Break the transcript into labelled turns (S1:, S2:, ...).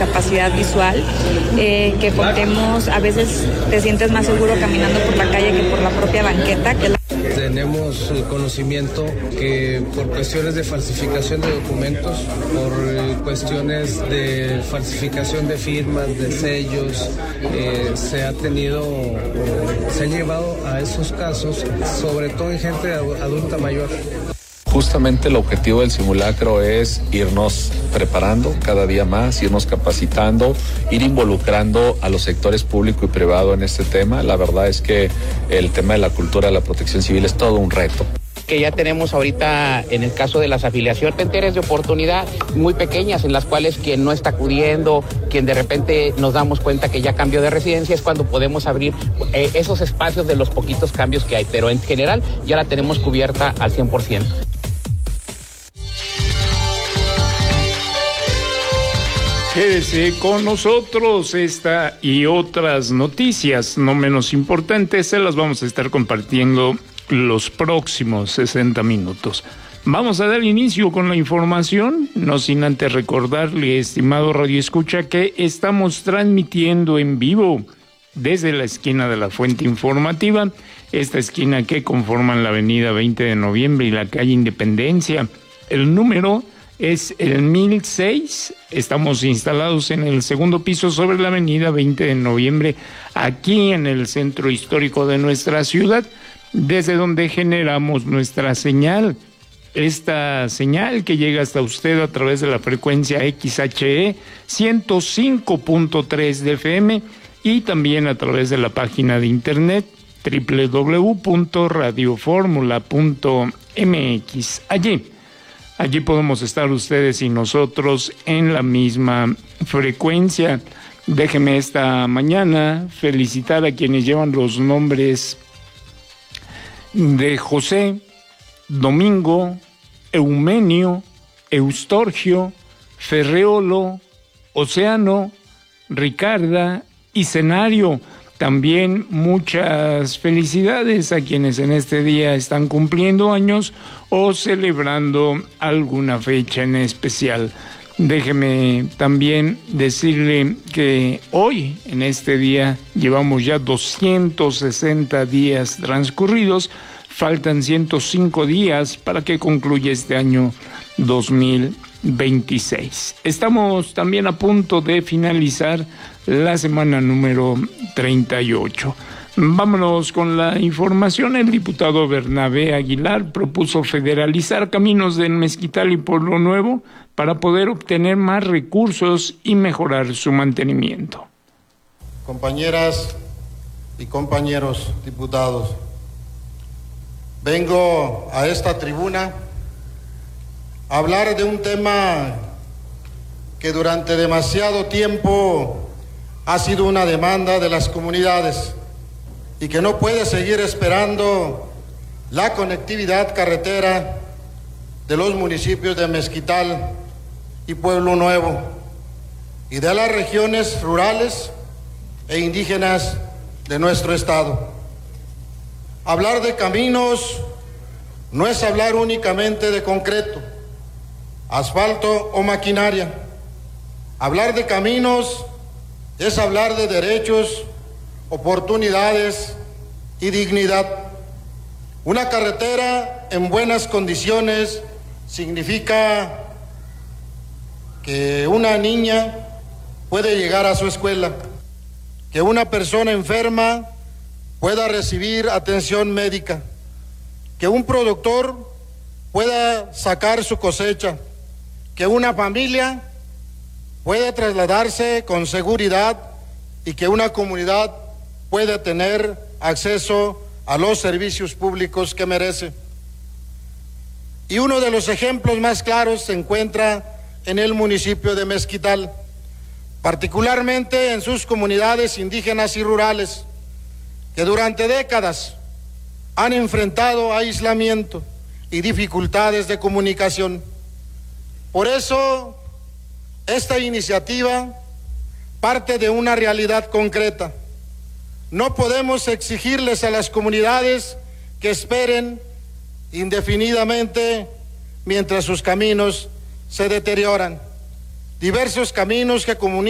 S1: discapacidad visual, que portemos, a veces te sientes más seguro caminando por la calle que por la propia banqueta.
S2: Tenemos el conocimiento que por cuestiones de falsificación de documentos, por cuestiones de falsificación de firmas, de sellos, se ha llevado a esos casos, sobre todo en gente adulta mayor.
S3: Justamente el objetivo del simulacro es irnos preparando cada día más, irnos capacitando, ir involucrando a los sectores público y privado en este tema. La verdad es que el tema de la cultura de la protección civil es todo un reto.
S4: Que ya tenemos ahorita en el caso de las afiliaciones, áreas de oportunidad muy pequeñas en las cuales quien no está acudiendo, quien de repente nos damos cuenta que ya cambió de residencia, es cuando podemos abrir esos espacios de los poquitos cambios que hay, pero en general ya la tenemos cubierta al 100%.
S5: Quédese con nosotros. Esta y otras noticias no menos importantes se las vamos a estar compartiendo los próximos 60 minutos. Vamos a dar inicio con la información, no sin antes recordarle, estimado radioescucha, que estamos transmitiendo en vivo desde la esquina de la Fuente Informativa, esta esquina que conforman la avenida 20 de noviembre y la calle Independencia. El número es el 1006, estamos instalados en el segundo piso sobre la avenida 20 de noviembre, aquí en el centro histórico de nuestra ciudad, desde donde generamos nuestra señal. Esta señal que llega hasta usted a través de la frecuencia XHE 105.3 de FM y también a través de la página de internet www.radioformula.mx. Allí podemos estar ustedes y nosotros en la misma frecuencia. Déjeme esta mañana felicitar a quienes llevan los nombres de José, Domingo, Eumenio, Eustorgio, Ferreolo, Océano, Ricarda y Cenario. También muchas felicidades a quienes en este día están cumpliendo años o celebrando alguna fecha en especial. Déjeme también decirle que hoy, en este día, llevamos ya 260 días transcurridos. Faltan 105 días para que concluya este año 2026. Estamos también a punto de finalizar la semana número 38. Vámonos con la información. El diputado Bernabé Aguilar propuso federalizar caminos del Mezquital y Pueblo Nuevo para poder obtener más recursos y mejorar su mantenimiento.
S6: Compañeras y compañeros diputados, vengo a esta tribuna a hablar de un tema que durante demasiado tiempo ha sido una demanda de las comunidades y que no puede seguir esperando la conectividad carretera de los municipios de Mezquital y Pueblo Nuevo y de las regiones rurales e indígenas de nuestro estado. Hablar de caminos no es hablar únicamente de concreto, asfalto o maquinaria. Hablar de caminos es hablar de derechos, oportunidades y dignidad. Una carretera en buenas condiciones significa que una niña puede llegar a su escuela, que una persona enferma pueda recibir atención médica, que un productor pueda sacar su cosecha, que una familia pueda trasladarse con seguridad y que una comunidad pueda tener acceso a los servicios públicos que merece. Y uno de los ejemplos más claros se encuentra en el municipio de Mezquital, particularmente en sus comunidades indígenas y rurales, que durante décadas han enfrentado aislamiento y dificultades de comunicación. Por eso, esta iniciativa parte de una realidad concreta. No podemos exigirles a las comunidades que esperen indefinidamente mientras sus caminos se deterioran. Diversos caminos que comunican